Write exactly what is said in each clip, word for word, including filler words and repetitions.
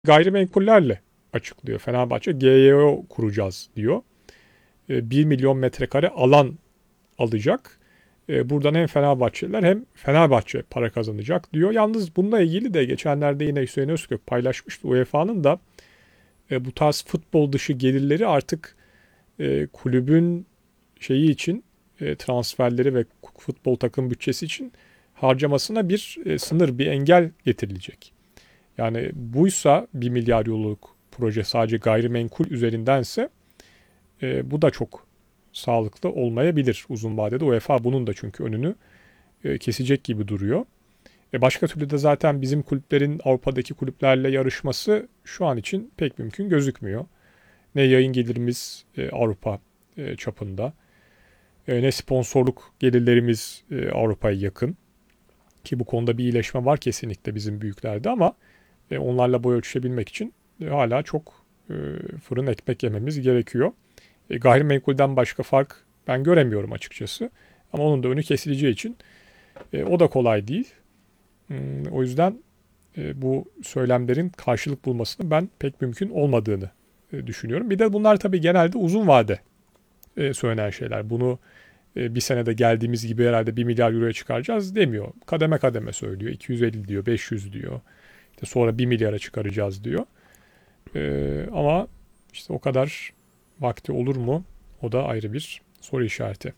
Gayrimenkullerle açıklıyor. Fenerbahçe G Y O kuracağız diyor. bir milyon metrekare alan alacak. Buradan hem Fenerbahçeliler hem Fenerbahçe para kazanacak diyor. Yalnız bununla ilgili de geçenlerde yine Hüseyin Özkök paylaşmıştı. U E F A'nın da bu tarz futbol dışı gelirleri artık kulübün şeyi için, transferleri ve futbol takım bütçesi için harcamasına bir sınır, bir engel getirilecek. Yani buysa bir milyar euroluk proje sadece gayrimenkul üzerindense e, bu da çok sağlıklı olmayabilir uzun vadede. U E F A bunun da çünkü önünü e, kesecek gibi duruyor. E, başka türlü de zaten bizim kulüplerin Avrupa'daki kulüplerle yarışması şu an için pek mümkün gözükmüyor. Ne yayın gelirimiz e, Avrupa e, çapında, e, ne sponsorluk gelirlerimiz e, Avrupa'ya yakın. Ki bu konuda bir iyileşme var kesinlikle bizim büyüklerde ama e, onlarla boy ölçüşebilmek için e, hala çok e, fırın ekmek yememiz gerekiyor. E, gayrimenkulden başka fark ben göremiyorum açıkçası. Ama onun da önü kesileceği için e, o da kolay değil. Hmm, o yüzden e, bu söylemlerin karşılık bulmasının ben pek mümkün olmadığını e, düşünüyorum. Bir de bunlar tabii genelde uzun vade e, söylenen şeyler. Bunu e, bir senede geldiğimiz gibi herhalde bir milyar euroya çıkaracağız demiyor. Kademe kademe söylüyor. iki yüz elli diyor, beş yüz diyor. İşte sonra bir milyara çıkaracağız diyor. E, ama işte o kadar vakti olur mu? O da ayrı bir soru işareti.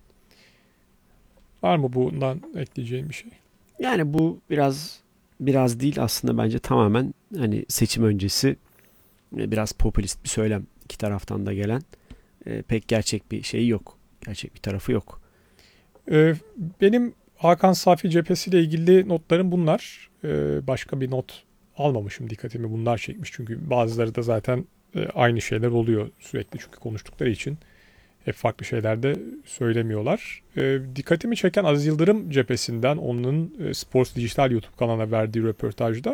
Var mı bundan ekleyeceğim bir şey? Yani bu biraz biraz değil aslında, bence tamamen hani seçim öncesi e, biraz popülist bir söylem, iki taraftan da gelen. E, pek gerçek bir şey yok. Gerçek bir tarafı yok. Ee, benim Hakan Safi cephesiyle ilgili notlarım bunlar. Ee, başka bir not almamışım, dikkatimi bunlar çekmiş. Çünkü bazıları da zaten e, aynı şeyler oluyor sürekli çünkü konuştukları için. Hep farklı şeyler de söylemiyorlar. E, dikkatimi çeken Aziz Yıldırım cephesinden onun e, Sports Dijital YouTube kanalına verdiği röportajda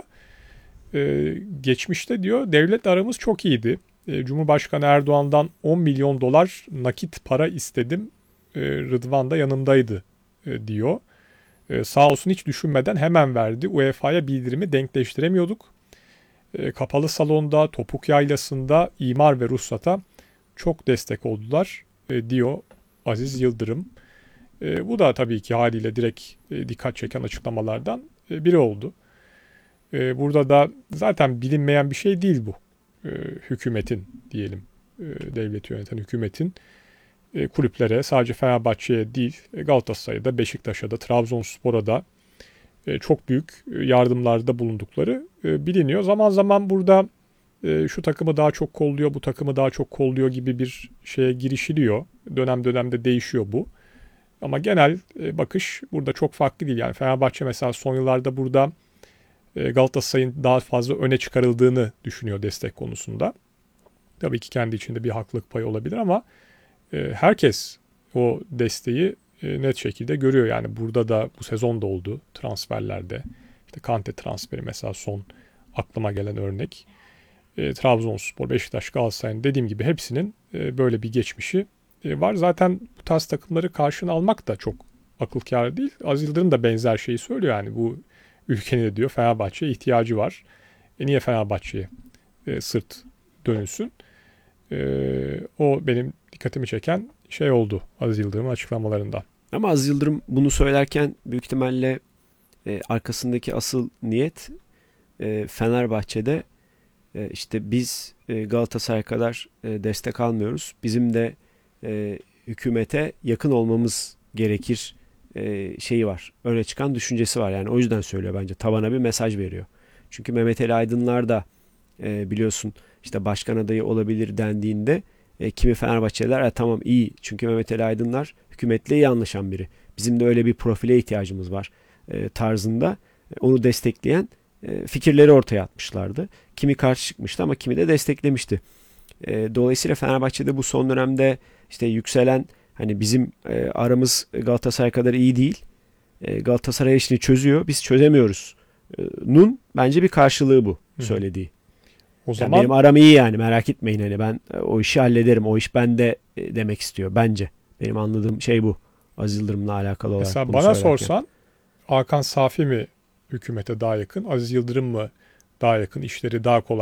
e, geçmişte diyor devlet aramız çok iyiydi. E, Cumhurbaşkanı Erdoğan'dan on milyon dolar nakit para istedim. E, Rıdvan da yanımdaydı e, diyor. E, sağ olsun hiç düşünmeden hemen verdi. U E F A'ya bildirimi denkleştiremiyorduk. E, kapalı salonda, topuk yaylasında imar ve ruhsata çok destek oldular e, diyor Aziz Yıldırım. E, bu da tabii ki haliyle direkt e, dikkat çeken açıklamalardan e, biri oldu. E, burada da zaten bilinmeyen bir şey değil bu. E, hükümetin diyelim, e, devleti yöneten hükümetin e, kulüplere sadece Fenerbahçe'ye değil e, Galatasaray'a da Beşiktaş'a da Trabzonspor'a da e, çok büyük yardımlarda bulundukları e, biliniyor. Zaman zaman burada e, şu takımı daha çok kolluyor, bu takımı daha çok kolluyor gibi bir şeye girişiliyor. Dönem dönemde değişiyor bu. Ama genel e, bakış burada çok farklı değil. Yani Fenerbahçe mesela son yıllarda burada e, Galatasaray'ın daha fazla öne çıkarıldığını düşünüyor destek konusunda. Tabii ki kendi içinde bir haklılık payı olabilir ama e, herkes o desteği e, net şekilde görüyor. Yani burada da bu sezon da oldu transferlerde. İşte Kante transferi mesela son aklıma gelen örnek. E, Trabzonspor, Beşiktaş, Galatasaray'ın dediğim gibi hepsinin e, böyle bir geçmişi e, var. Zaten bu tarz takımları karşına almak da çok akıl kârı değil. Aziz Yıldırım da benzer şeyi söylüyor yani bu ülkenin de diyor Fenerbahçe'ye ihtiyacı var. E niye Fenerbahçe'ye e, sırt dönülsün? E, o benim dikkatimi çeken şey oldu Aziz Yıldırım'ın açıklamalarından. Ama Aziz Yıldırım bunu söylerken büyük ihtimalle e, arkasındaki asıl niyet e, Fenerbahçe'de e, işte biz e, Galatasaray kadar e, destek almıyoruz. Bizim de e, hükümete yakın olmamız gerekir e, şeyi var. Öne çıkan düşüncesi var. Yani o yüzden söylüyor bence. Tabana bir mesaj veriyor. Çünkü Mehmet Ali Aydınlar da e, biliyorsun işte başkan adayı olabilir dendiğinde e, kimi Fenerbahçeliler e, tamam iyi. Çünkü Mehmet Ali Aydınlar hükümetle iyi anlaşan biri. Bizim de öyle bir profile ihtiyacımız var e, tarzında e, onu destekleyen e, fikirleri ortaya atmışlardı. Kimi karşı çıkmıştı ama kimi de desteklemişti. E, dolayısıyla Fenerbahçe'de bu son dönemde işte yükselen hani bizim e, aramız Galatasaray kadar iyi değil. E, Galatasaray işini çözüyor. Biz çözemiyoruz. E, Nun bence bir karşılığı bu Hı. söylediği. O Yani benim zaman aram iyi yani merak etmeyin hani ben e, o işi hallederim. O iş bende e, demek istiyor bence. Benim anladığım şey bu. Aziz Yıldırım'la alakalı olarak mesela bunu bana söylerken. sorsan Hakan Safi mi hükümete daha yakın, Aziz Yıldırım mı daha yakın, işleri daha kolay